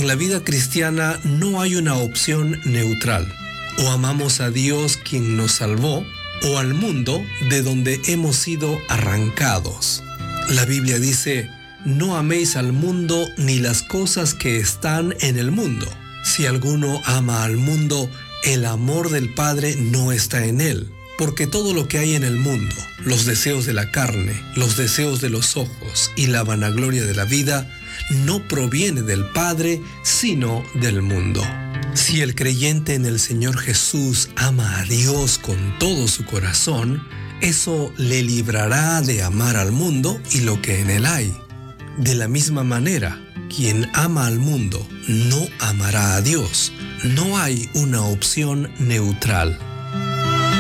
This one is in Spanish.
En la vida cristiana no hay una opción neutral. O amamos a Dios quien nos salvó, o al mundo de donde hemos sido arrancados. La Biblia dice: no améis al mundo ni las cosas que están en el mundo. Si alguno ama al mundo, el amor del Padre no está en él. Porque todo lo que hay en el mundo, los deseos de la carne, los deseos de los ojos y la vanagloria de la vida, no proviene del Padre, sino del mundo. Si el creyente en el Señor Jesús ama a Dios con todo su corazón, eso le librará de amar al mundo y lo que en él hay. De la misma manera, quien ama al mundo no amará a Dios. No hay una opción neutral.